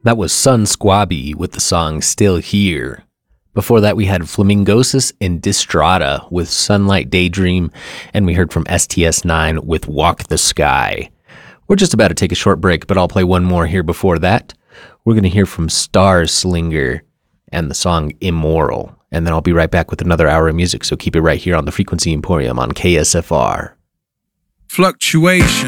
That was Sun Squabby with the song Still Here. Before that, we had Flamingosis and Distrata with Sunlight Daydream, and we heard from STS9 with Walk the Sky. We're just about to take a short break, but I'll play one more here before that. We're going to hear from Star Slinger and the song Immoral, and then I'll be right back with another hour of music, so keep it right here on the Frequency Emporium on KSFR. Fluctuation.